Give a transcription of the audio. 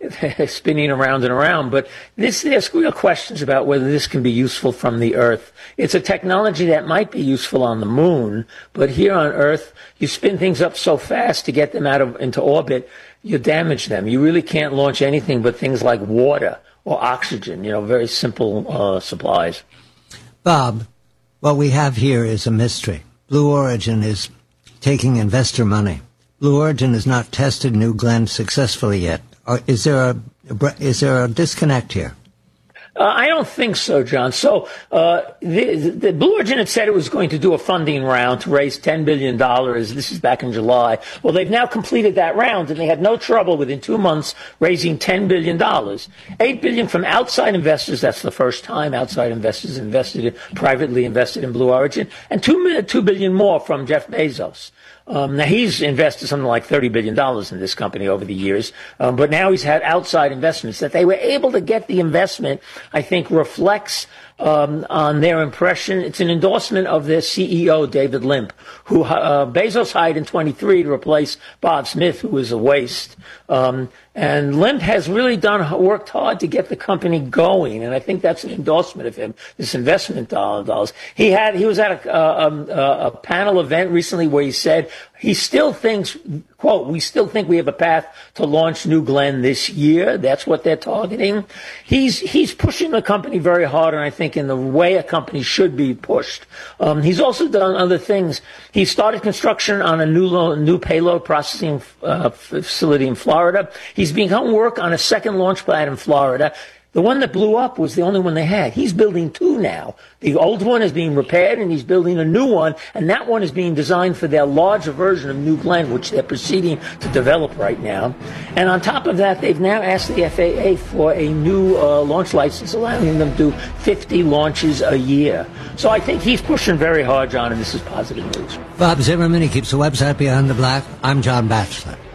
spinning around and around. But there's real questions about whether this can be useful from the Earth. It's a technology that might be useful on the moon, but here on Earth, you spin things up so fast to get them into orbit, you damage them. You really can't launch anything but things like water or oxygen, very simple supplies. Bob, what we have here is a mystery. Blue Origin is taking investor money. Blue Origin has not tested New Glenn successfully yet. Is there a disconnect here? I don't think so, John. So the Blue Origin had said it was going to do a funding round to raise $10 billion. This is back in July. Well, they've now completed that round, and they had no trouble within 2 months raising $10 billion. $8 billion from outside investors. That's the first time outside investors privately invested in Blue Origin. And $2 billion more from Jeff Bezos. Now, he's invested something like $30 billion in this company over the years, but now he's had outside investments. That they were able to get the investment, I think, reflects on their impression. It's an endorsement of their CEO, David Limp, who Bezos hired in 23 to replace Bob Smith, who was a waste. And Limp has really worked hard to get the company going, and I think that's an endorsement of him, this investment dollars. He was at a panel event recently where he said he still thinks, quote, we still think we have a path to launch New Glenn this year. That's what they're targeting. He's pushing the company very hard, and I think in the way a company should be pushed. He's also done other things. He started construction on a new payload processing facility in Florida. He's begun work on a second launch pad in Florida. The one that blew up was the only one they had. He's building two now. The old one is being repaired, and he's building a new one, and that one is being designed for their larger version of New Glenn, which they're proceeding to develop right now. And on top of that, they've now asked the FAA for a new launch license, allowing them to do 50 launches a year. So I think he's pushing very hard, John, and this is positive news. Bob Zimmerman, he keeps the website Beyond the Black. I'm John Batchelor.